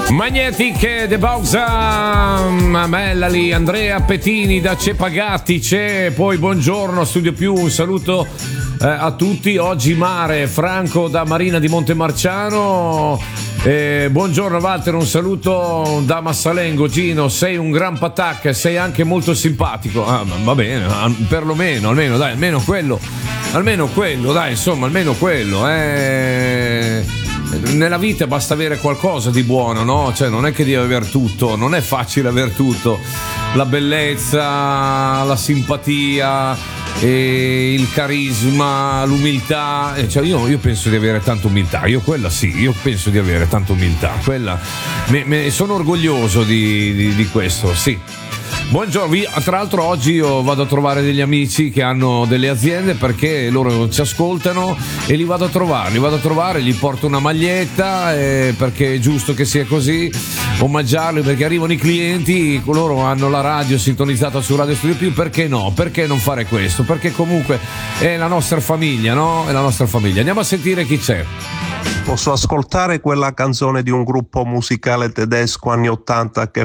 Magnetic, De Bausa, Mellali, Andrea Pettini da Cepagatice, poi buongiorno Studio Più, un saluto a tutti. Oggi Mare, Franco da Marina di Montemarciano. Buongiorno Walter, un saluto da Massalengo. Gino, sei un gran patacca e sei anche molto simpatico. Va bene, perlomeno, almeno quello, dai, insomma, almeno quello. Nella vita basta avere qualcosa di buono, no? Cioè non è che devi aver tutto, non è facile aver tutto. La bellezza, la simpatia, il carisma, l'umiltà. Cioè io penso di avere tanta umiltà, io penso di avere tanta umiltà. Quella sono orgoglioso di questo, sì. Buongiorno, tra l'altro oggi io vado a trovare degli amici che hanno delle aziende perché loro ci ascoltano e li vado a trovare, gli porto una maglietta perché è giusto che sia così, omaggiarli perché arrivano i clienti, loro hanno la radio sintonizzata su Radio Studio Più, perché no? Perché non fare questo? Perché comunque è la nostra famiglia, no? È la nostra famiglia. Andiamo a sentire chi c'è. Posso ascoltare quella canzone di un gruppo musicale tedesco anni 80 che